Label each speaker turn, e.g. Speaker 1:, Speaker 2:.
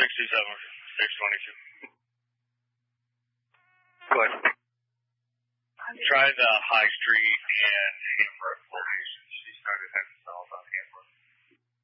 Speaker 1: 627, 622.
Speaker 2: Go ahead.
Speaker 1: Try the High Street and Hamburg locations. She started having cells on